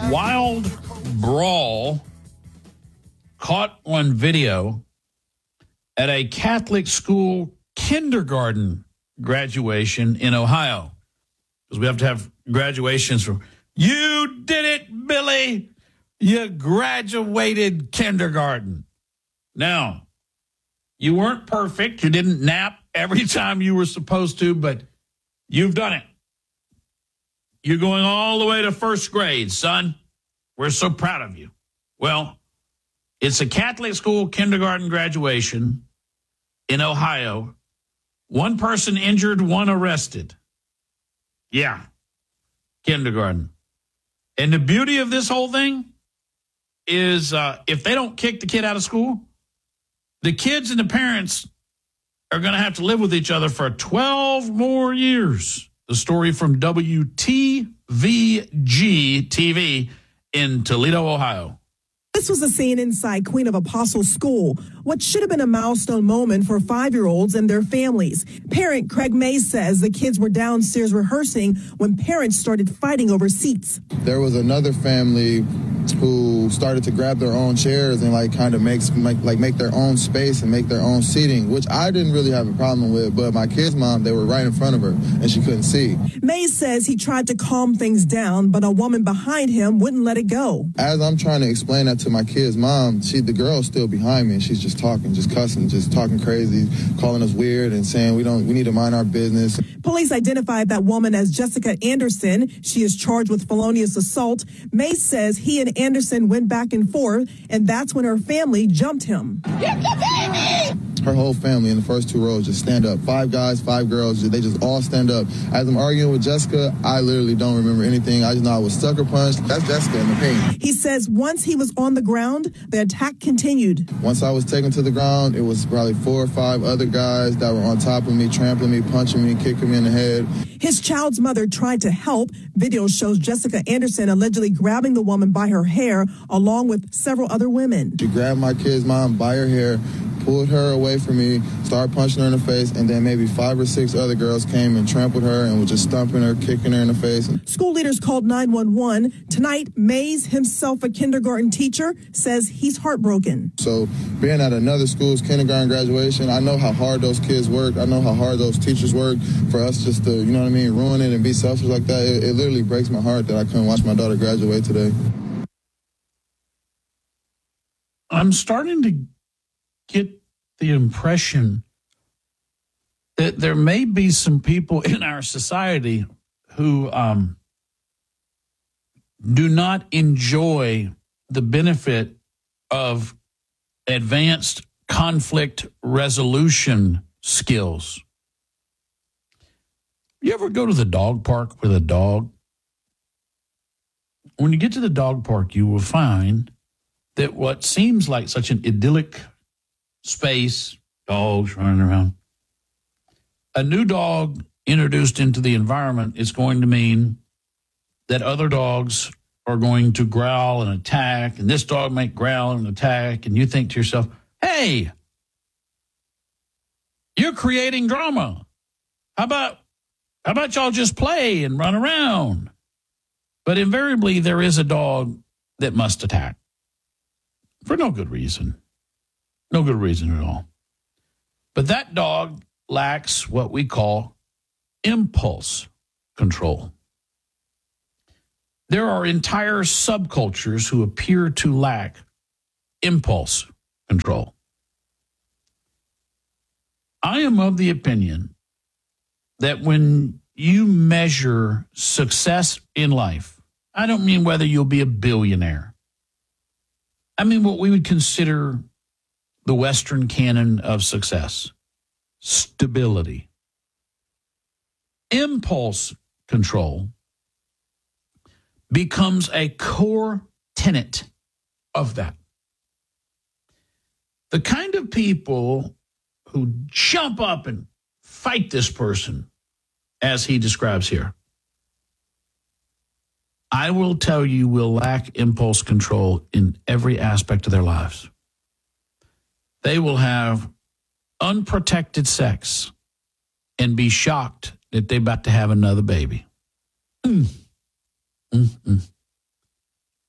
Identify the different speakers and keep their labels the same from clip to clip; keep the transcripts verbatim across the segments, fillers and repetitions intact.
Speaker 1: wild brawl caught on video at a Catholic school kindergarten graduation in Ohio. Because we have to have graduations from, you did it, Billy. You graduated kindergarten. Now, you weren't perfect. You didn't nap every time you were supposed to, but you've done it. You're going all the way to first grade, son. We're so proud of you. Well, it's a Catholic school kindergarten graduation in Ohio. One person injured, one arrested. Yeah, kindergarten. And the beauty of this whole thing is uh, if they don't kick the kid out of school, the kids and the parents are going to have to live with each other for twelve more years. The story from W T V G T V in Toledo, Ohio.
Speaker 2: This was a scene inside Queen of Apostles School, what should have been a milestone moment for five-year-olds and their families. Parent Craig Mays says the kids were downstairs rehearsing when parents started fighting over seats.
Speaker 3: There was another family who started to grab their own chairs and like kind of makes like, like make their own space and make their own seating, which I didn't really have a problem with. But my kid's mom, they were right in front of her and she couldn't see.
Speaker 2: Mays says he tried to calm things down, but a woman behind him wouldn't let it go.
Speaker 3: As I'm trying to explain that to my kid's mom, she the girl's still behind me and she's just talking, just cussing, just talking crazy, calling us weird and saying we don't we need to mind our business.
Speaker 2: Police identified that woman as Jessica Anderson. She is charged with felonious assault. Mays says he and Anderson went back and forth, and that's when her family jumped him.
Speaker 3: You're the baby! Her whole family in the first two rows just stand up. Five guys, five girls, they just all stand up. As I'm arguing with Jessica, I literally don't remember anything. I just know I was sucker punched. That's Jessica in the pain.
Speaker 2: He says once he was on the ground, the attack continued.
Speaker 3: Once I was taken to the ground, it was probably four or five other guys that were on top of me, trampling me, punching me, kicking me in the head.
Speaker 2: His child's mother tried to help. Video shows Jessica Anderson allegedly grabbing the woman by her hair along with several other women.
Speaker 3: She grabbed my kid's mom by her hair, pulled her away from me, started punching her in the face, and then maybe five or six other girls came and trampled her and were just stomping her, kicking her in the face.
Speaker 2: School leaders called nine one one. Tonight, Mays, himself a kindergarten teacher, says he's heartbroken.
Speaker 3: So being at another school's kindergarten graduation, I know how hard those kids work. I know how hard those teachers work. For us just to, you know what I mean, ruin it and be selfish like that, it, it literally breaks my heart that I couldn't watch my daughter graduate today.
Speaker 1: I'm starting to get the impression that there may be some people in our society who um, do not enjoy the benefit of advanced conflict resolution skills. You ever go to the dog park with a dog? When you get to the dog park, you will find that what seems like such an idyllic space, dogs running around, a new dog introduced into the environment is going to mean that other dogs are going to growl and attack, and this dog might growl and attack, and you think to yourself, hey, you're creating drama. How about, how about y'all just play and run around? But invariably, there is a dog that must attack for no good reason. No good reason at all. But that dog lacks what we call impulse control. There are entire subcultures who appear to lack impulse control. I am of the opinion that when you measure success in life, I don't mean whether you'll be a billionaire. I mean what we would consider the Western canon of success. Stability. Impulse control becomes a core tenet of that. The kind of people who jump up and fight this person, as he describes here, I will tell you will lack impulse control in every aspect of their lives. They will have unprotected sex and be shocked that they're about to have another baby. Mm. Mm-mm.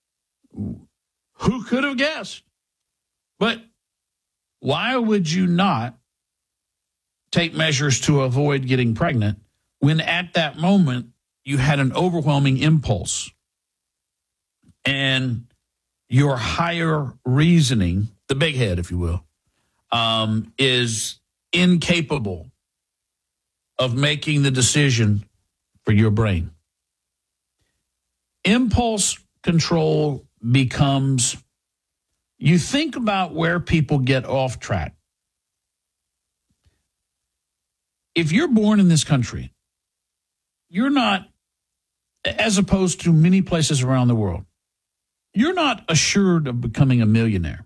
Speaker 1: guest. But why would you not take measures to avoid getting pregnant when at that moment you had an overwhelming impulse and your higher reasoning, the big head, if you will, um, is incapable of making the decision for your brain? Impulse control becomes, you think about where people get off track. If you're born in this country, you're not, as opposed to many places around the world, you're not assured of becoming a millionaire.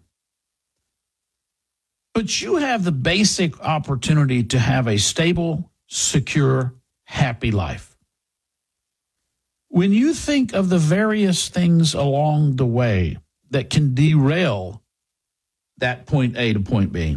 Speaker 1: But you have the basic opportunity to have a stable, secure, happy life. When you think of the various things along the way that can derail that point A to point B,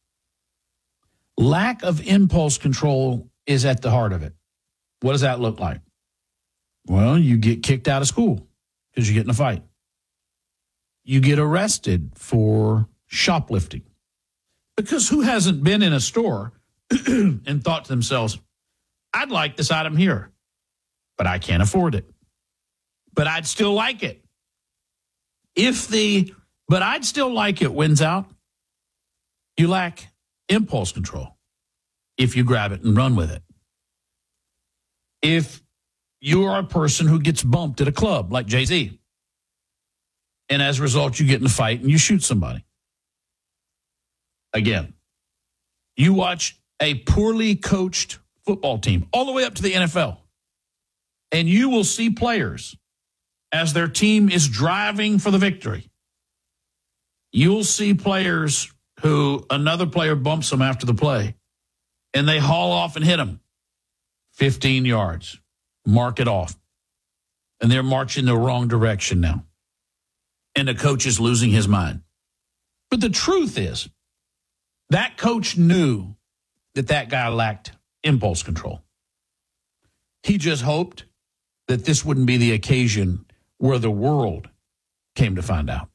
Speaker 1: lack of impulse control is at the heart of it. What does that look like? Well, you get kicked out of school because you get in a fight. You get arrested for shoplifting. Because who hasn't been in a store and thought to themselves, I'd like this item here, but I can't afford it. But I'd still like it. If the, but I'd still like it wins out, you lack impulse control if you grab it and run with it. If you are a person who gets bumped at a club like Jay-Z, and as a result, you get in a fight and you shoot somebody. Again, you watch a poorly coached football team all the way up to the N F L, and you will see players as their team is driving for the victory. You'll see players who another player bumps them after the play, and they haul off and hit them fifteen yards, mark it off, and they're marching the wrong direction now. And the coach is losing his mind. But the truth is, that coach knew that that guy lacked impulse control. He just hoped that this wouldn't be the occasion where the world came to find out.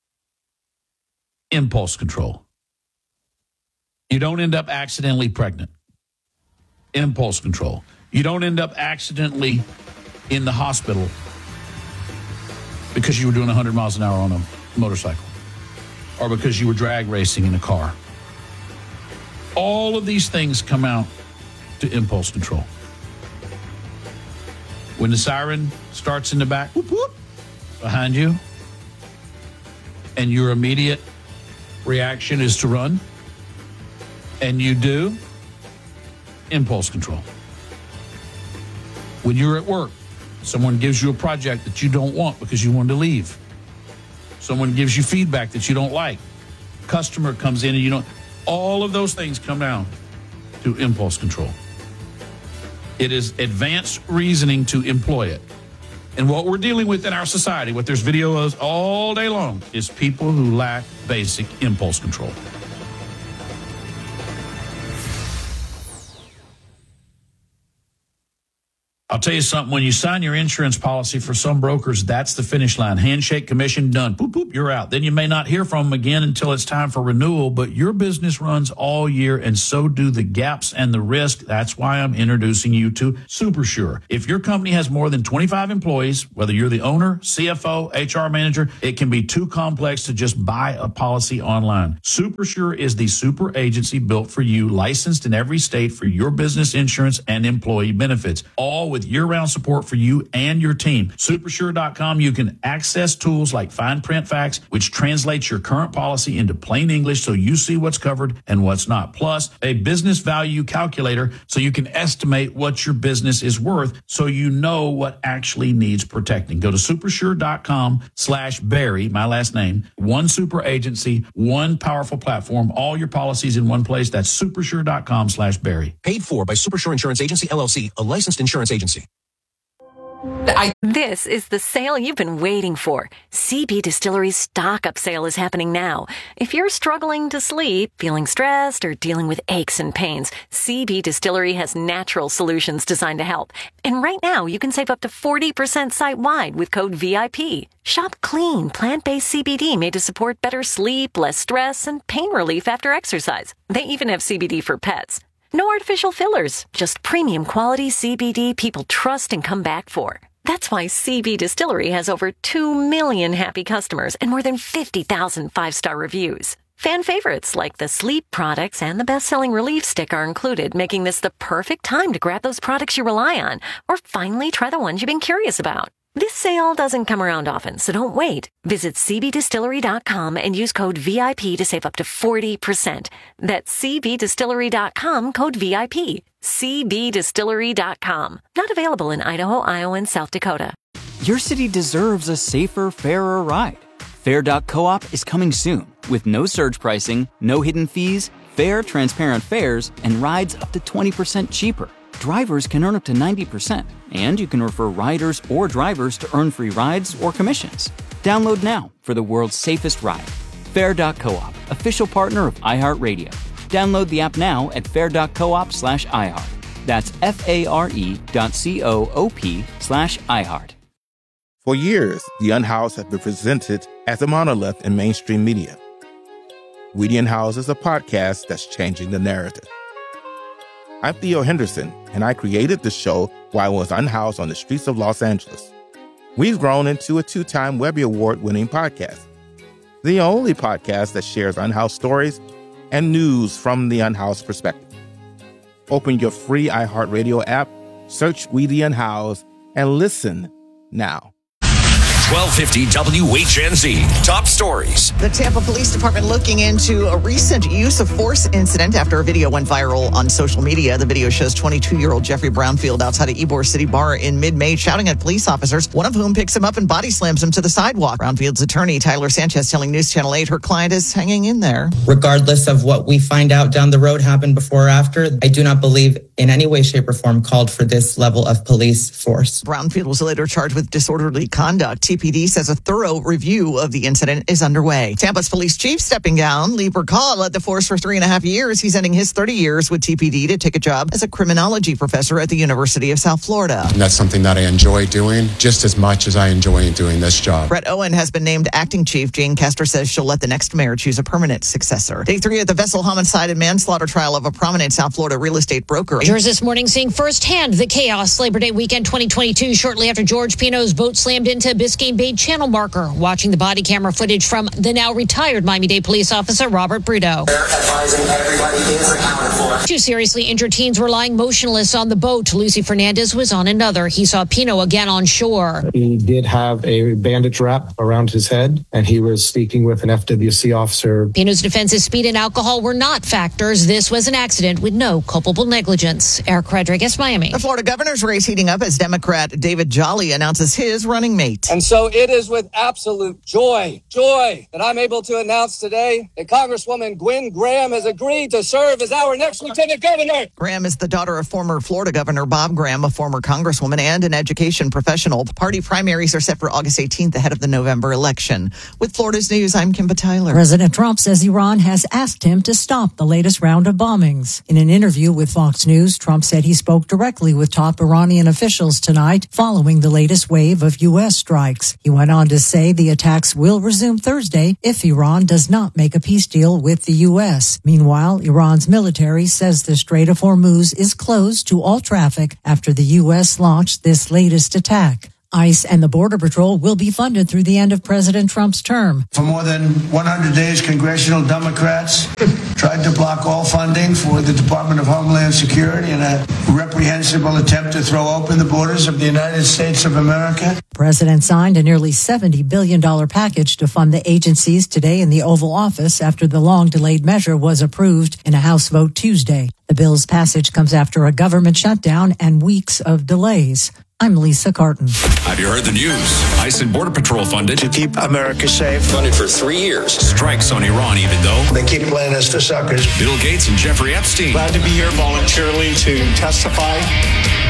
Speaker 1: Impulse control. You don't end up accidentally pregnant. Impulse control. You don't end up accidentally in the hospital because you were doing one hundred miles an hour on a motorcycle or because you were drag racing in a car. All of these things come out to impulse control. When the siren starts in the back, whoop, whoop, behind you, and your immediate reaction is to run, and you do, impulse control. When you're at work, someone gives you a project that you don't want because you wanted to leave. Someone gives you feedback that you don't like. Customer comes in and you don't. All of those things come down to impulse control. It is advanced reasoning to employ it. And what we're dealing with in our society, what there's videos all day long, is people who lack basic impulse control. I'll tell you something, when you sign your insurance policy for some brokers, that's the finish line. Handshake, commission, done. Boop, boop, you're out. Then you may not hear from them again until it's time for renewal, but your business runs all year, and so do the gaps and the risk. That's why I'm introducing you to SuperSure. If your company has more than twenty-five employees, whether you're the owner, C F O, H R manager, it can be too complex to just buy a policy online. SuperSure is the super agency built for you, licensed in every state for your business insurance and employee benefits, all with year-round support for you and your team. Supersure dot com, you can access tools like Fine Print Facts, which translates your current policy into plain English so you see what's covered and what's not. Plus, a business value calculator so you can estimate what your business is worth so you know what actually needs protecting. Go to supersure dot com slash Barry, my last name, one super agency, one powerful platform, all your policies in one place. That's supersure dot com slash Barry.
Speaker 4: Paid for by Supersure Insurance Agency, L L C, a licensed insurance agency. I- this is the sale you've been waiting for. C B Distillery's stock up sale is happening now. If you're struggling to sleep, feeling stressed, or dealing with aches and pains, C B Distillery has natural solutions designed to help. And right now, you can save up to forty percent site-wide with code V I P. Shop clean, plant-based C B D made to support better sleep, less stress, and pain relief after exercise. They even have C B D for pets. No artificial fillers, just premium quality C B D people trust and come back for. That's why C B Distillery has over two million happy customers and more than fifty thousand five-star reviews. Fan favorites like the sleep products and the best-selling relief stick are included, making this the perfect time to grab those products you rely on or finally try the ones you've been curious about. This sale doesn't come around often, so don't wait. Visit C B distillery dot com and use code V I P to save up to forty percent. That's C B distillery dot com, code V I P. C B distillery dot com. Not available in Idaho, Iowa, and South Dakota.
Speaker 5: Your city deserves a safer, fairer ride. Fair dot coop is coming soon with no surge pricing, no hidden fees, fair, transparent fares, and rides up to twenty percent cheaper. Drivers can earn up to ninety percent, and you can refer riders or drivers to earn free rides or commissions. Download now for the world's safest ride. Fair dot coop, official partner of iHeartRadio. Download the app now at fair dot coop slash iHeart. That's F-A-R-E dot C-O-O-P slash iHeart.
Speaker 6: For years, The Unhoused have been presented as a monolith in mainstream media. We The Unhoused is a podcast that's changing the narrative. I'm Theo Henderson, and I created the show while I was unhoused on the streets of Los Angeles. We've grown into a two-time Webby Award-winning podcast, the only podcast that shares unhoused stories and news from the unhoused perspective. Open your free iHeartRadio app, search We The Unhoused, and listen now.
Speaker 7: twelve fifty W H N Z. Top stories.
Speaker 8: The Tampa Police Department looking into a recent use of force incident after a video went viral on social media. The video shows twenty-two-year-old Jeffrey Brownfield outside of Ybor City Bar in mid-May shouting at police officers, one of whom picks him up and body slams him to the sidewalk. Brownfield's attorney, Tyler Sanchez, telling News Channel eight her client is hanging in there.
Speaker 9: Regardless of what we find out down the road happened before or after, I do not believe in any way, shape, or form called for this level of police force.
Speaker 8: Brownfield was later charged with disorderly conduct. T P D says a thorough review of the incident is underway. Tampa's police chief stepping down. Lee Burkall led the force for three and a half years. He's ending his thirty years with T P D to take a job as a criminology professor at the University of South Florida.
Speaker 10: And that's something that I enjoy doing just as much as I enjoy doing this job.
Speaker 8: Brett Owen has been named acting chief. Jane Castor says she'll let the next mayor choose a permanent successor. Day three of the vessel homicide and manslaughter trial of a prominent South Florida real estate broker.
Speaker 11: Yours this morning seeing firsthand the chaos Labor Day weekend twenty twenty-two shortly after George Pino's boat slammed into Biscayne Bay channel marker. Watching the body camera footage from the now retired Miami-Dade police officer Robert Bruto.
Speaker 12: They're advising everybody is accounted for.
Speaker 11: Two seriously injured teens were lying motionless on the boat. Lucy Fernandez was on another. He saw Pino again on shore.
Speaker 13: He did have a bandage wrap around his head, and he was speaking with an F W C officer.
Speaker 11: Pino's defense is speed and alcohol were not factors. This was an accident with no culpable negligence. Eric Rodriguez, Miami.
Speaker 8: The Florida governor's race heating up as Democrat David Jolly announces his running mate.
Speaker 14: And so it is with absolute joy, joy that I'm able to announce today that Congresswoman Gwen Graham has agreed to serve as our next lieutenant governor.
Speaker 8: Graham is the daughter of former Florida Governor Bob Graham, a former congresswoman and an education professional. Party primaries are set for August eighteenth ahead of the November election. With Florida's News, I'm Kimba Tyler.
Speaker 15: President Trump says Iran has asked him to stop the latest round of bombings. In an interview with Fox News, Trump said he spoke directly with top Iranian officials tonight following the latest wave of U S strikes. He went on to say the attacks will resume Thursday if Iran does not make a peace deal with the U S. Meanwhile, Iran's military says the Strait of Hormuz is closed to all traffic after the U S launched this latest attack. ICE and the Border Patrol will be funded through the end of President Trump's term.
Speaker 16: For more than one hundred days, congressional Democrats tried to block all funding for the Department of Homeland Security in a reprehensible attempt to throw open the borders of the United States of America.
Speaker 15: The president signed a nearly seventy billion dollars package to fund the agencies today in the Oval Office after the long-delayed measure was approved in a House vote Tuesday. The bill's passage comes after a government shutdown and weeks of delays. I'm Lisa Carton.
Speaker 7: Have you heard the news? ICE and Border Patrol funded
Speaker 16: To keep America safe.
Speaker 7: Funded for three years. Strikes on Iran, even though
Speaker 16: They keep playing us for suckers.
Speaker 7: Bill Gates and Jeffrey Epstein.
Speaker 17: Glad to be here voluntarily to testify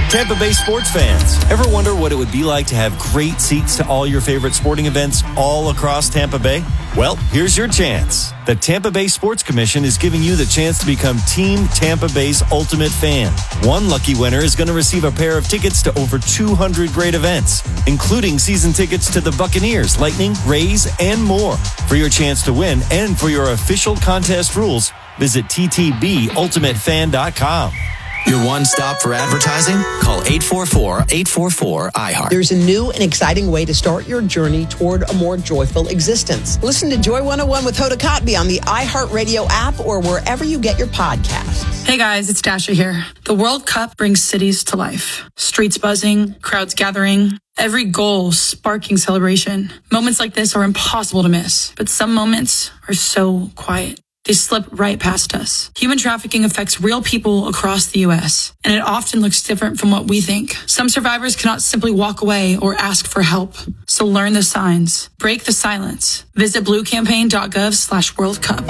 Speaker 17: Tampa Bay sports fans, ever wonder what it would be like to have great seats to all your favorite sporting events all across Tampa Bay? Well, here's your chance. The Tampa Bay Sports Commission is giving you the chance to become Team Tampa Bay's ultimate fan. One lucky winner is going to receive a pair of tickets to over two hundred great events, including season tickets to the Buccaneers, Lightning, Rays, and more. For your chance to win and for your official contest rules, visit T T B ultimate fan dot com.
Speaker 18: Your one-stop for advertising? Call eight four four, eight four four, I heart.
Speaker 19: There's a new and exciting way to start your journey toward a more joyful existence. Listen to Joy one oh one with Hoda Kotb on the iHeartRadio app or wherever you get your podcasts.
Speaker 20: Hey guys, it's Dasha here. The World Cup brings cities to life. Streets buzzing, crowds gathering, every goal sparking celebration. Moments like this are impossible to miss, but some moments are so quiet. They slip right past us. Human trafficking affects real people across the U S, and it often looks different from what we think. Some survivors cannot simply walk away or ask for help. So learn the signs. Break the silence. Visit bluecampaign.gov slash World Cup.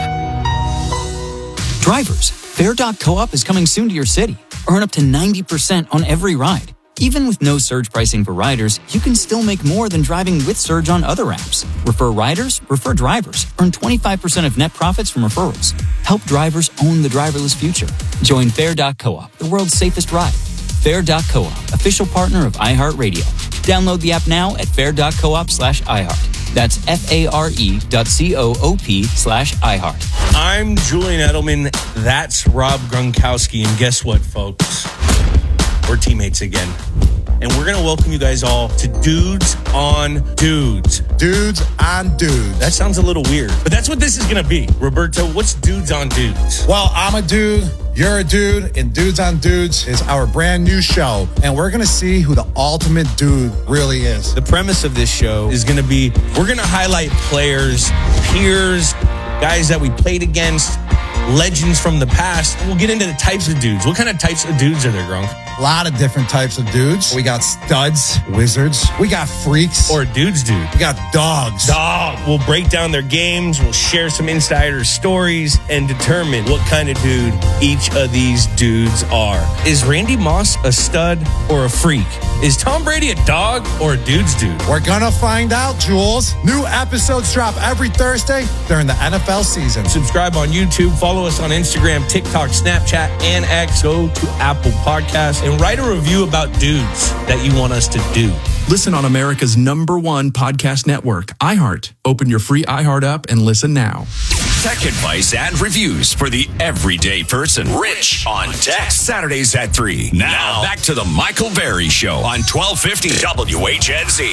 Speaker 5: Drivers, Fare dot coop is coming soon to your city. Earn up to ninety percent on every ride. Even with no surge pricing for riders, you can still make more than driving with Surge on other apps. Refer riders, refer drivers. Earn twenty-five percent of net profits from referrals. Help drivers own the driverless future. Join Fare dot coop, the world's safest ride. Fare dot coop, official partner of iHeartRadio. Download the app now at fare dot coop slash iHeart. That's F-A-R-E dot C-O-O-P slash iHeart.
Speaker 21: I'm Julian Edelman. That's Rob Gronkowski. And guess what, folks? We're teammates again. And we're going to welcome you guys all to Dudes on Dudes.
Speaker 22: Dudes on Dudes.
Speaker 21: That sounds a little weird, but that's what this is going to be. Roberto, what's Dudes on Dudes?
Speaker 22: Well, I'm a dude, you're a dude, and Dudes on Dudes is our brand new show. And we're going to see who the ultimate dude really is.
Speaker 21: The premise of this show is going to be, we're going to highlight players, peers, guys that we played against, legends from the past. We'll get into the types of dudes. What kind of types of dudes are there, Gronk?
Speaker 22: A lot of different types of dudes. We got studs, wizards. We got freaks.
Speaker 21: Or dudes, dude.
Speaker 22: We got dogs.
Speaker 21: Dog. We'll break down their games. We'll share some insider stories and determine what kind of dude each of these dudes are. Is Randy Moss a stud or a freak? Is Tom Brady a dog or a dude's dude?
Speaker 22: We're gonna find out, Jules. New episodes drop every Thursday during the N F L season.
Speaker 21: Subscribe on YouTube. Follow us on Instagram, TikTok, Snapchat, and X. Go to Apple Podcasts and write a review about dudes that you want us to do.
Speaker 23: Listen on America's number one podcast network, iHeart. Open your free iHeart app and listen now.
Speaker 7: Tech advice and reviews for the everyday person. Rich on Tech. Saturdays at three. Now, back to the Michael Berry Show on twelve fifty W H N Z.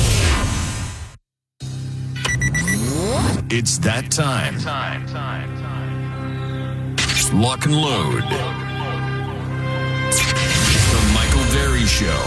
Speaker 7: It's that time. Time, time, time. Lock and load. The Michael Berry Show.